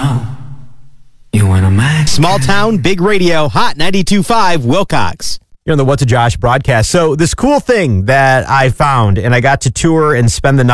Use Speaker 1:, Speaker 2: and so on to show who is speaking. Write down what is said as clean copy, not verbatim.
Speaker 1: You want a Mac?
Speaker 2: Small town, big radio, Hot 92.5 Wilcox.
Speaker 3: You're on the What to Josh broadcast. So this cool thing that I found, and I got to tour and spend the night